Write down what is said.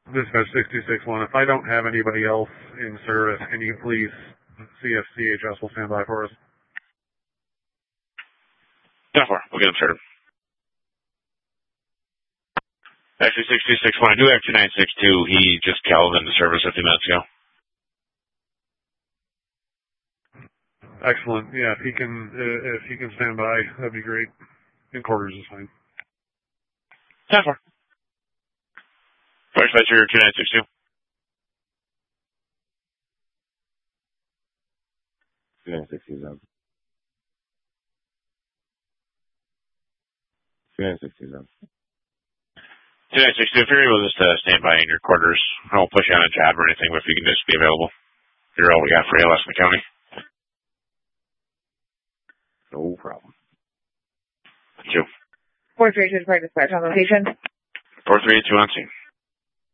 Dispatch 626-1, if I don't have anybody else in service, can you please see if CHS will stand by for us? Yeah, we'll get him started. Actually, 626-1, I do have 2962. He just called into service a few minutes ago. Excellent. Yeah, if he can stand by, that'd be great. In quarters is fine. 10-4. Dispatcher 2962. 2967. 2967. 2962, if you're able to just stand by in your quarters, I won't push you on a job or anything, but if you can just be available. You're all we got for ALS in the county. No problem. Thank you. 432 Department Dispatch on location. 432 on scene.